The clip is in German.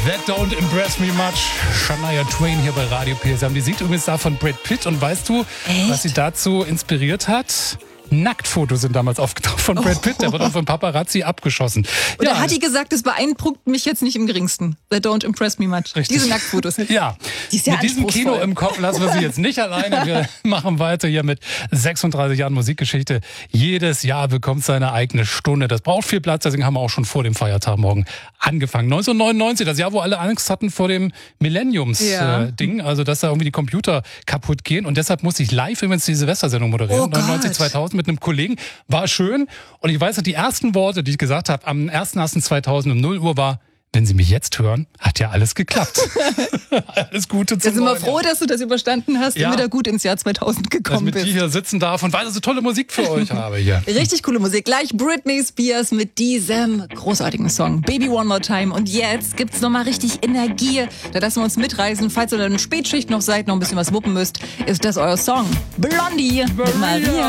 That Don't Impress Me Much. Shania Twain hier bei Radio PSM. Die singt übrigens da von Brad Pitt. Und weißt du, was sie dazu inspiriert hat? Nacktfotos sind damals aufgetaucht von Brad Pitt. Der wird auch von Paparazzi abgeschossen. Oder hat die gesagt, das beeindruckt mich jetzt nicht im geringsten. That don't impress me much. Richtig. Diese Nacktfotos. Ja, mit diesem Kino im Kopf lassen wir sie jetzt nicht alleine. Wir machen weiter hier mit 36 Jahren Musikgeschichte. Jedes Jahr bekommt seine eigene Stunde. Das braucht viel Platz, deswegen haben wir auch schon vor dem Feiertag morgen angefangen. 1999, das Jahr, wo alle Angst hatten vor dem Millenniums-Ding. Also, dass da irgendwie die Computer kaputt gehen. Und deshalb musste ich live übrigens die Silvestersendung moderieren. 99, 2000 mit einem Kollegen. War schön. Und ich weiß noch, die ersten Worte, die ich gesagt habe, am 1.1.2000 um 0 Uhr war: Wenn Sie mich jetzt hören, hat ja alles geklappt. Alles Gute zum Wir sind Neuen wir froh, dass du das überstanden hast und wieder gut ins Jahr 2000 gekommen bist. Dass ich mit dir hier sitzen darf und weil ich so tolle Musik für euch habe hier. Richtig coole Musik. Gleich Britney Spears mit diesem großartigen Song Baby One More Time. Und jetzt gibt's nochmal richtig Energie. Da lassen wir uns mitreisen. Falls ihr in der Spätschicht noch seid, noch ein bisschen was wuppen müsst, ist das euer Song. Blondie mit Maria.